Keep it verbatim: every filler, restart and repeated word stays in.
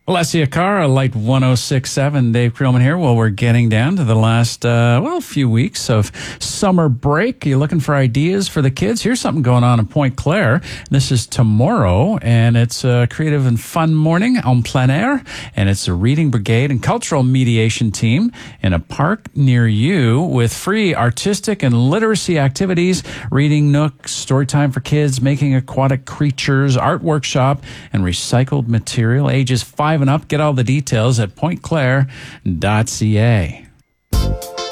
Alessia Cara, Light one oh six point seven. Dave Creelman here. Well, we're getting down to the last, uh, well, few weeks of summer break. You're looking for ideas for the kids? Here's something going on in Pointe Claire. This is tomorrow, and it's a creative and fun morning en plein air, and it's a reading brigade and cultural mediation team in a park near you with free artistic and literacy activities, reading nook, story time for kids, making aquatic creatures, art workshop, and recycled material. Ages five and up. Get all the details at pointe claire dot c a.